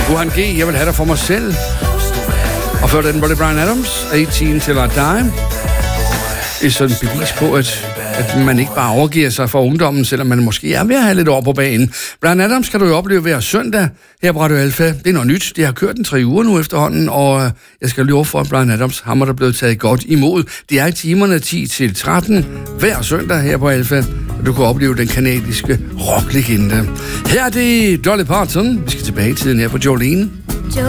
Johan G, jeg vil have dig for mig selv. Og før den var det Bryan Adams, 18 Till I Die. Det er sådan et bevis på, at man ikke bare overgiver sig for ungdommen, selvom man måske er ved at have lidt over på banen. Bryan Adams kan du jo opleve hver søndag her på Radio Alpha. Det er noget nyt. Det har kørt den 3 uger nu efterhånden, og jeg skal love for, at Bryan Adams hammer der blevet taget godt imod. Det er i timerne 10 til 13 hver søndag her på Alpha, og du kan opleve den kanadiske rocklegende. Her er det Dolly Parton. Vi skal tilbage i tiden her på Jolene.